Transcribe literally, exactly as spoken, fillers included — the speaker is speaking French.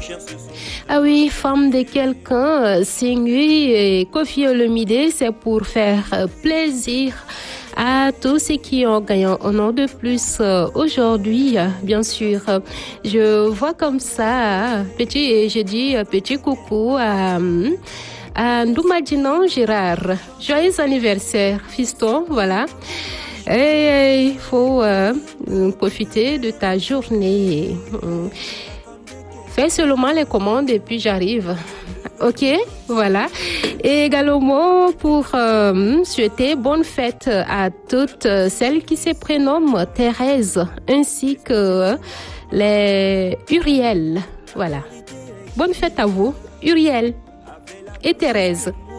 Ah oui, femme de quelqu'un, Singui et Koffi Olomide, c'est pour faire plaisir à tous ceux qui ont gagné un an de plus aujourd'hui, bien sûr. Je vois comme ça, petit, je dis petit coucou à, à Ndoumadjinan Gérard. Joyeux anniversaire, fiston, voilà. Et il faut euh, profiter de ta journée. Fais seulement les commandes et puis j'arrive. Ok, voilà. Et également pour euh, souhaiter bonne fête à toutes celles qui se prénomment Thérèse ainsi que les Uriel. Voilà. Bonne fête à vous, Uriel et Thérèse.